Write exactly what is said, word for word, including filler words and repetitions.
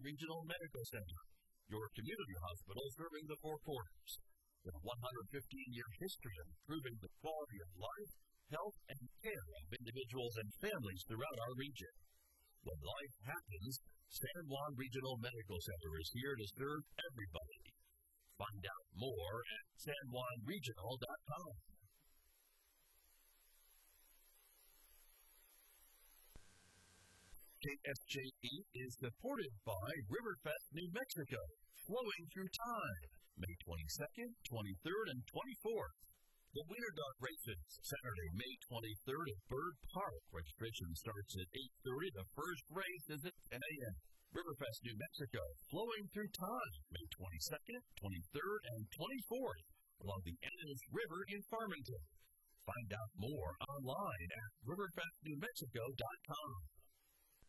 Regional Medical Center, your community hospital serving the Four Corners. With a one hundred fifteen year history of improving the quality of life, health, and care of individuals and families throughout our region. When life happens, San Juan Regional Medical Center is here to serve everybody. Find out more at san juan regional dot com. K S J E is supported by Riverfest New Mexico, flowing through time, May twenty-second, twenty-third, and twenty-fourth. The Wiener Dog Races, Saturday, May twenty-third at Bird Park. Registration starts at eight thirty. The first race is at ten a.m. Riverfest New Mexico, flowing through time, May twenty-second, twenty-third, and twenty-fourth, along the Ennis River in Farmington. Find out more online at riverfest new mexico dot com.